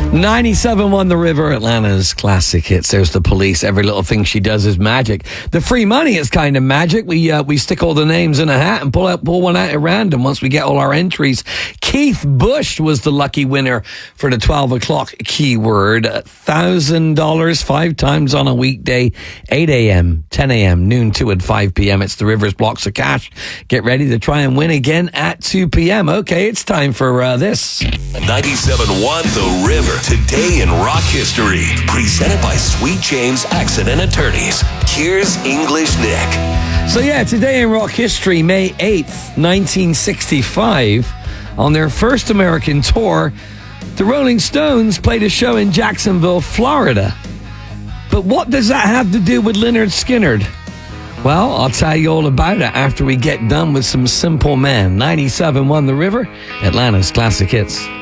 97.1 The River, Atlanta's classic hits. There's The Police. Every little thing she does is magic. The free money is kind of magic. We stick all the names in a hat and pull one out at random once we get all our entries. Keith Bush was the lucky winner for the 12 o'clock keyword. $1,000 5 times on a weekday, 8 a.m., 10 a.m., noon 2 and 5 p.m. It's the River's Blocks of Cash. Get ready to try and win again at 2 p.m. Okay, it's time for this. 97.1 The River. Today in rock history. Presented by Sweet James Accident Attorneys. Here's English Nick. So yeah, today in rock history, May 8th, 1965, on their first American tour, the Rolling Stones played a show in Jacksonville, Florida. But what does that have to do with Lynyrd Skynyrd? Well, I'll tell you all about it after we get done with some Simple Man. 97.1 The River, Atlanta's classic hits.